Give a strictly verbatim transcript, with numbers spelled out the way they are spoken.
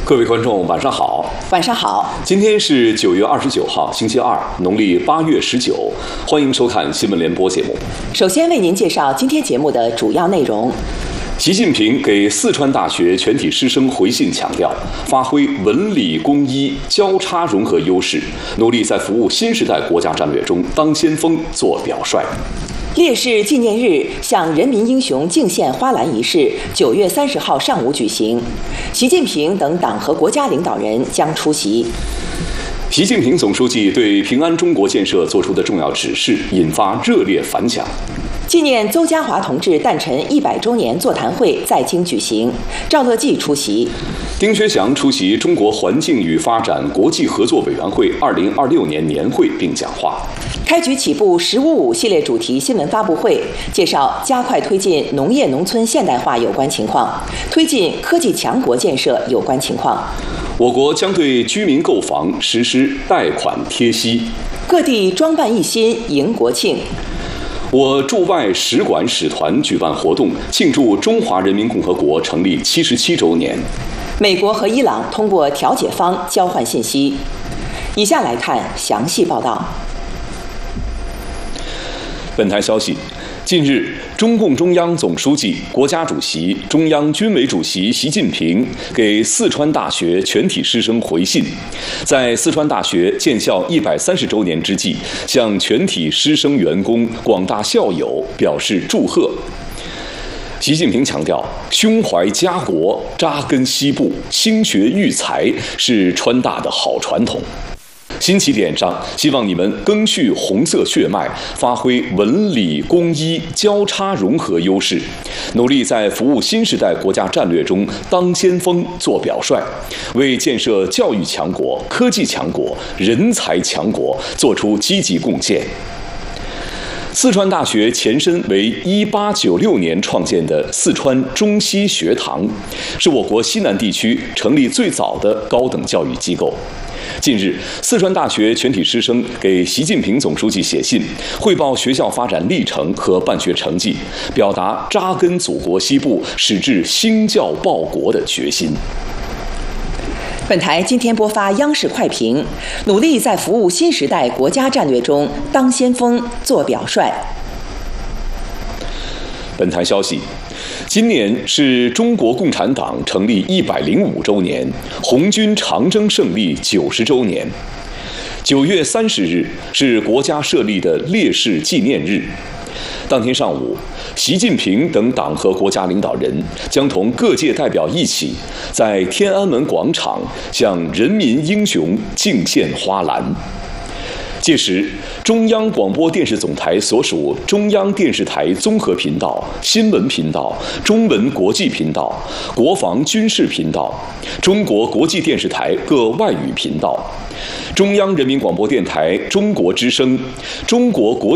各位观众，晚上好。 晚上好。 今天是九月二十九号，星期二，农历八月十九。欢迎收看新闻联播节目。 首先为您介绍今天节目的主要内容。 习近平给四川大学全体师生回信强调，发挥文理工医交叉融合优势，努力在服务新时代国家战略中当先锋、做表率。 烈士纪念日向人民英雄敬献花篮仪式九月三十号上午举行，习近平等党和国家领导人将出席。 习近平总书记对平安中国建设作出的重要指示引发热烈反响。 纪念邹家华同志诞辰一百周年座谈会在京举行，赵乐际出席。 丁薛祥出席中国环境与发展国际合作委员会二零二六年年会并讲话。 开局起步“十五五”系列主题新闻发布会，介绍加快推进农业农村现代化有关情况，推进科技强国建设有关情况。 我国将对居民购房实施贷款贴息。 各地装扮一新迎国庆。 我驻外使馆使团举办活动，庆祝中华人民共和国成立七十七周年。 美国和伊朗通过调解方交换信息。以下来看详细报道。 本台消息，近日，中共中央总书记、国家主席、中央军委主席习近平给四川大学全体师生回信，在四川大学建校一百三十周年之际，向全体师生员工、广大校友表示祝贺。习近平强调，胸怀家国、扎根西部、兴学育才是川大的好传统。新起点上，希望你们赓续红色血脉，发挥文理工医交叉融合优势，努力在服务新时代国家战略中当先锋、做表率，为建设教育强国、科技强国、人才强国做出积极贡献。四川大学前身为一八九六年创建的四川中西学堂，是我国西南地区成立最早的高等教育机构。近日，四川大学全体师生给习近平总书记写信，汇报学校发展历程和办学成绩，表达扎根祖国西部、矢志兴教报国的决心。 本台今天播发央视快评，努力在服务新时代国家战略中当先锋、做表率。 本台消息，今年是中国共产党成立一百零五周年，红军长征胜利九十周年。九月三十日是国家设立的烈士纪念日。当天上午，习近平等党和国家领导人将同各界代表一起，在天安门广场向人民英雄敬献花篮。届时，中央广播电视总台所属中央电视台综合频道、新闻频道、中文国际频道、国防军事频道、中国国际电视台各外语频道、中央人民广播电台中国之声、中国国